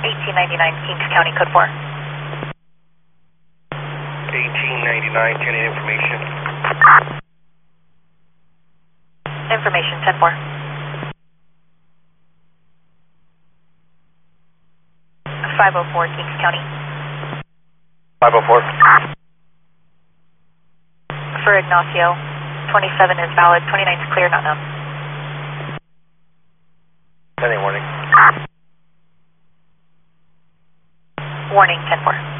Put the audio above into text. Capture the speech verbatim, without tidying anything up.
eighteen ninety-nine, Kings County, code four. eighteen ninety-nine, ten information. Information, ten four. five oh four, Kings County. five oh four. For Ignacio, twenty-seven is valid, twenty-nine is clear, not known. Any warning? Warning, ten four.